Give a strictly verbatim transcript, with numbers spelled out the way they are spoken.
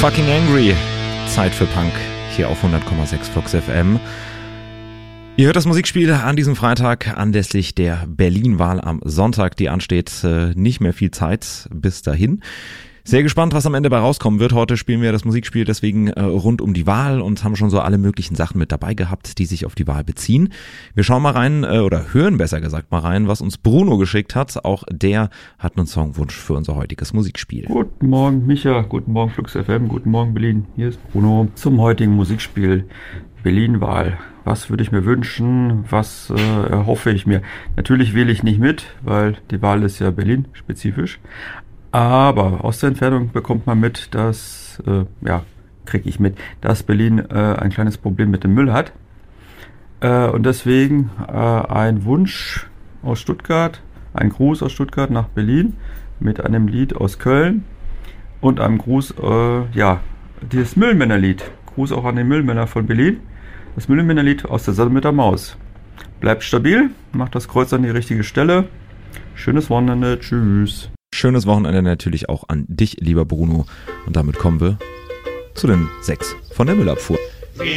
Fucking Angry. Zeit für Punk hier auf hundert Komma sechs Flux F M. Ihr hört das Musikspiel an diesem Freitag anlässlich der Berlin-Wahl am Sonntag, die ansteht. Nicht mehr viel Zeit bis dahin. Sehr gespannt, was am Ende bei rauskommen wird. Heute spielen wir das Musikspiel deswegen äh, rund um die Wahl und haben schon so alle möglichen Sachen mit dabei gehabt, die sich auf die Wahl beziehen. Wir schauen mal rein, äh, oder hören besser gesagt mal rein, was uns Bruno geschickt hat. Auch der hat einen Songwunsch für unser heutiges Musikspiel. Guten Morgen Micha, guten Morgen Flux F M, guten Morgen Berlin. Hier ist Bruno zum heutigen Musikspiel Berlin-Wahl. Was würde ich mir wünschen? Was äh, erhoffe ich mir? Natürlich wähle ich nicht mit, weil die Wahl ist ja Berlin-spezifisch. Aber aus der Entfernung bekommt man mit, dass, äh, ja, kriege ich mit, dass Berlin äh, ein kleines Problem mit dem Müll hat. Äh, und deswegen äh, ein Wunsch aus Stuttgart, ein Gruß aus Stuttgart nach Berlin mit einem Lied aus Köln und einem Gruß, äh, ja, dieses Müllmännerlied. Gruß auch an den Müllmänner von Berlin. Das Müllmännerlied aus der Sonne mit der Maus. Bleibt stabil, macht das Kreuz an die richtige Stelle. Schönes Wochenende, tschüss. Schönes Wochenende natürlich auch an dich, lieber Bruno. Und damit kommen wir zu den sechs von der Müllabfuhr.